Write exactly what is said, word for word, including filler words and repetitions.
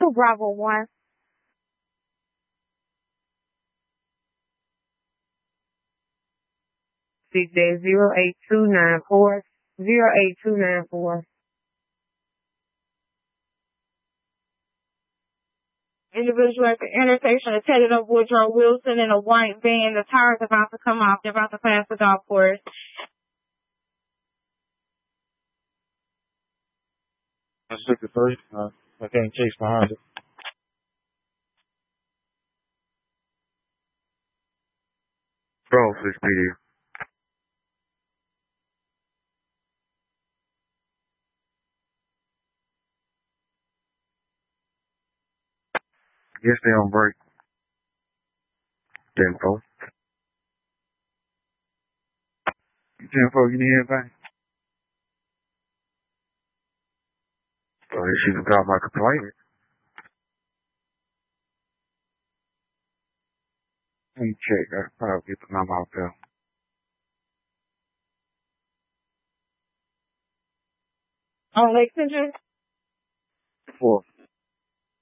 two Bravo one. Six dash zero eight two nine four zero eight two nine four. Individual at the intersection of Taylor and Woodrow Wilson in a white van. The tires are about to come off. They're about to pass the golf course. I took the first. Uh, I can't chase behind it. Bro, six P D. Guess they on break. ten four. ten four, you need anything? So she got my complaint. Let me check. I probably get the number out there. On Lexington? Four.